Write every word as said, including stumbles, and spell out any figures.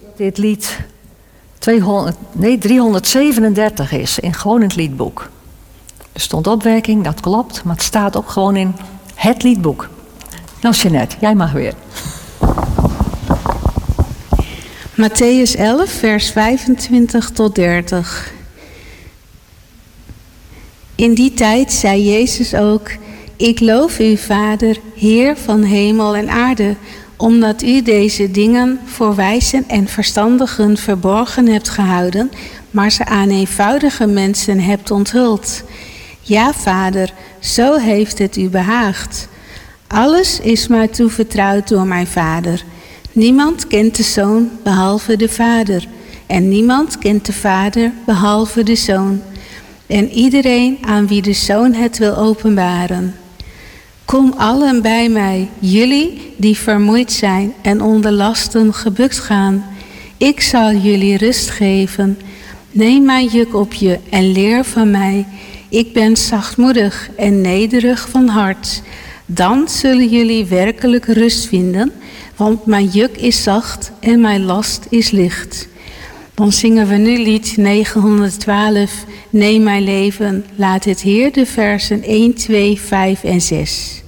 Dit lied tweehonderd, nee, driehonderdzevenendertig is, in, gewoon in het liedboek. Er stond opwerking, dat klopt, maar het staat ook gewoon in het liedboek. Nou, Jeanette, jij mag weer. Mattheüs elf, vers vijfentwintig tot dertig. In die tijd zei Jezus ook: Ik loof u, Vader, Heer van hemel en aarde, omdat u deze dingen voor wijzen en verstandigen verborgen hebt gehouden, maar ze aan eenvoudige mensen hebt onthuld. Ja, Vader, zo heeft het u behaagd. Alles is mij toevertrouwd door mijn Vader. Niemand kent de Zoon behalve de Vader, en niemand kent de Vader behalve de Zoon, en iedereen aan wie de Zoon het wil openbaren. Kom allen bij mij, jullie die vermoeid zijn en onder lasten gebukt gaan. Ik zal jullie rust geven. Neem mijn juk op je en leer van mij. Ik ben zachtmoedig en nederig van hart. Dan zullen jullie werkelijk rust vinden, want mijn juk is zacht en mijn last is licht. Dan zingen we nu lied negenhonderdtwaalf, Neem mijn leven, laat het Heer, de versen één, twee, vijf en zes.